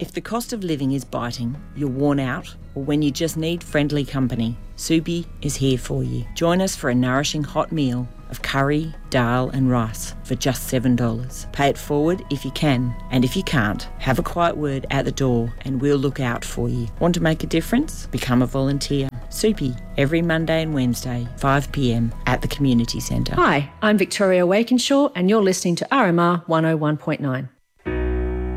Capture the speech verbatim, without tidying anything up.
If the cost of living is biting, you're worn out, or when you just need friendly company, Soupy is here for you. Join us for a nourishing hot meal of curry, dal and rice for just seven dollars. Pay it forward if you can, and if you can't, have a quiet word at the door and we'll look out for you. Want to make a difference? Become a volunteer. Soupy, every Monday and Wednesday, five p m at the Community Centre. Hi, I'm Victoria Wakenshaw and you're listening to R M R one oh one point nine.